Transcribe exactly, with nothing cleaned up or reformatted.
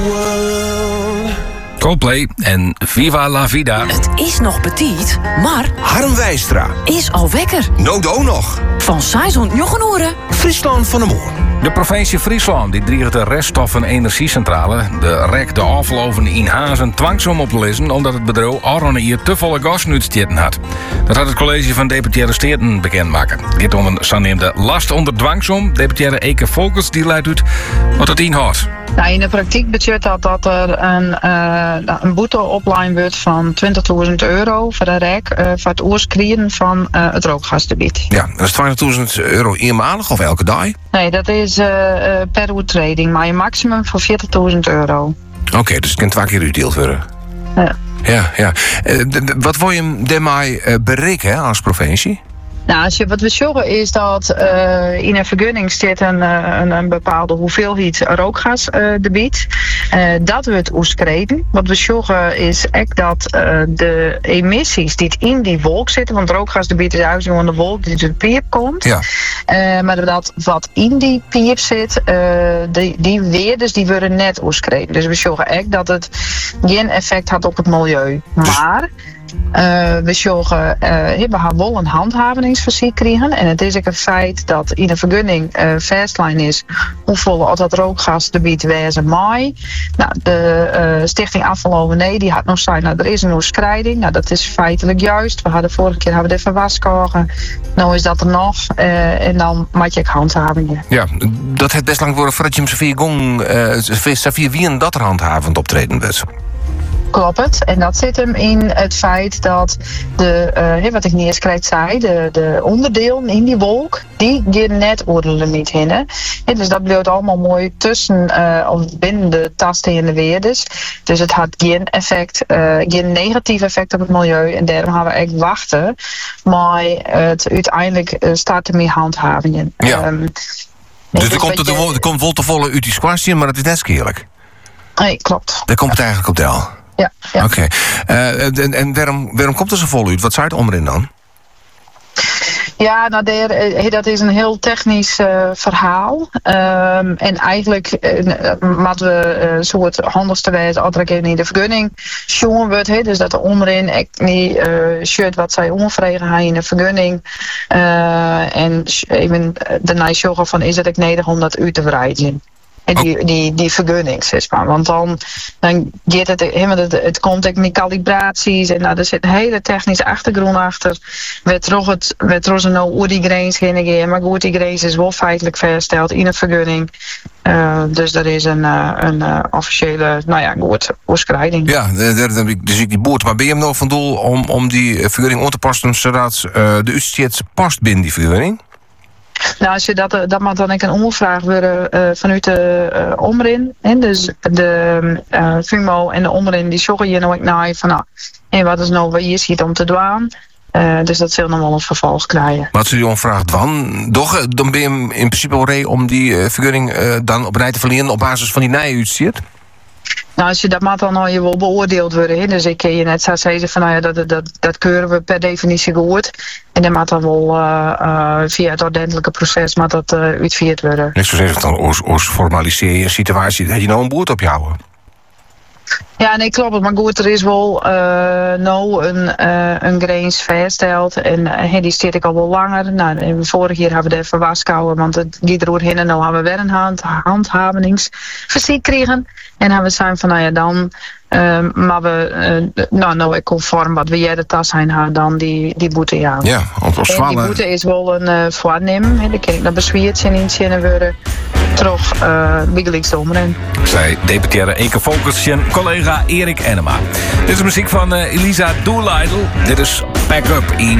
Coldplay en Viva la Vida. Het is nog petit, maar Harm Wijstra. is al wekker. Nodo nog. Van Saison Jochenoeren. Friesland van de Moor. De provincie Friesland die dreigt de reststoffen energiecentrale, de R E C, de afgelopen in Hazen, dwangsom op te lezen omdat het bedrijf al hier te volle gas uitstoten had. Dat had het college van deputaire steden bekendmaken. Dit om een zogenaamde last onder dwangsom. Deputaire Eke Volkers die leidt uit wat het inhoudt. Nou, in de praktijk betekent dat dat er een, uh, een boete opline wordt van twintigduizend euro voor de R E C uh, voor het oorskrien van uh, het rookgasgebied. Ja, dat is twintigduizend euro eenmalig of elke dag? Nee, dat is uh, uh, per oortreding, maar een maximum van veertigduizend euro. Oké, okay, dus het kan twee keer uitdeeld worden. Ja. Ja, ja. Uh, d- d- wat wil je daarmee uh, bereiken als provincie? Nou, als je, wat we zorgen is dat uh, in een vergunning zit een, een, een bepaalde hoeveelheid rookgas uh, debiet. Uh, dat wordt oorskreden. Wat we zorgen is echt dat uh, de emissies die in die wolk zitten, want rookgasdebiet is eigenlijk gewoon de wolk die uit de piep komt. Ja. Uh, maar dat wat in die piep zit, uh, die, die weerders die worden net oorskreden. Dus we zorgen echt dat het geen effect had op het milieu. Maar Uh, we zorgen, uh, we hebben wel een handhavingsversie krijgen. En het is ook een feit dat in een vergunning uh, vastline is hoeveel al dat rookgasgebied wezen mij. Nou, de uh, Stichting Afval O N E die had nog gezegd, nou, er is een overschrijding. Nou, dat is feitelijk juist. We hadden vorige keer hebben we de verwaskogen. Nou is dat er nog. Uh, en dan maak je ook handhavingen. Ja, dat het best lang worden voordat je hem zoveel gong, uh, zoveel wie en dat er handhavend optreden was. Klopt het. En dat zit hem in het feit dat de, uh, wat ik niet eens krijg zei, de, de onderdelen in die wolk, die gaan net oordelen niet heen. Hè. Ja, dus dat blijft allemaal mooi tussen uh, of binnen de tasten en de weerders. Dus het had geen effect, uh, geen negatief effect op het milieu. En daarom gaan we echt wachten. Maar het uiteindelijk uh, starten met handhavingen. Ja. Um, dus er komt, je... er komt wel te volle uit die squasje, maar het is net skierlijk. Nee, klopt. Daar komt het eigenlijk op tel. Ja, ja. Oké. Okay. Uh, en en waarom, waarom komt er zo vol uit? Wat zei het omrin dan? Ja, nou, der, dat is een heel technisch uh, verhaal. Um, en eigenlijk uh, moeten we een uh, soort handigste wijze uitdrukken in de vergunning zien wordt. He, dus dat er onderin echt niet uh, shirt wat zij onvregen in de vergunning. Uh, en even daarna zorgen van is het ook nodig om dat uit te breiden. En die, die, die vergunning, zeg maar. Want dan, dan gaat het helemaal, het, het komt ook met calibraties en nou, er zit een hele technische achtergrond achter. We toch het, we toch nou hoe die grens heen gaan, maar goed, die grens is wel feitelijk vastgesteld in een vergunning. Uh, dus dat is een, uh, een uh, officiële, nou ja, goed, overschrijding. Ja, dus ik die boert. Maar ben je hem nou van doel om, om die vergunning aan te passen zodat uh, de uitstoot past binnen die vergunning? Nou, als je dat, dat mag dan ik een omvraag worden uh, vanuit de uh, omrin. En dus de uh, F U M O en de omrin die zorgen je nou ook naar van nou, en wat is nou wat je ziet om te doen. Uh, dus dat zal nog wel een vervolg krijgen. Maar als je die omvraagt dan, doch, dan ben je hem in principe al reden om die uh, vergunning uh, dan op rij te verlenen op basis van die nije-uitstoot? Nou, als je dat mag dan al je wel beoordeeld worden. He. Dus ik kan je net zo zeggen van nou ja, dat, dat, dat keuren we per definitie goed. En dan moet dan wel uh, uh, via het ordentelijke proces moet dat uh, uitgevoerd worden. Ik zou zeggen, dan oors, oors formaliseer je een situatie dat je nou een boert op jou. Ja, nee, klopt. Maar goed, er is wel uh, nou een, uh, een grens vastgesteld. En uh, die zit ik al wel langer. Nou, vorig jaar hebben we de even waskouwen, want het gaat er heen en nou hebben we weer een hand, handhavingsversie gekregen. En hebben we zijn van, nou ja, dan uh, maar we, uh, nou, nou, ik conform wat we jij de tas zijn haar dan die, die boete, ja. Ja, op, op en die boete is wel een uh, voornemen. Dan kan ik dat bezwierd zijn in zinnen worden. Terug, uh, Biggelings omren. Zij deputaire Eke Volkers en collega Erik Enema. Dit is de muziek van uh, Elisa Doolittle. Dit is Pack Up in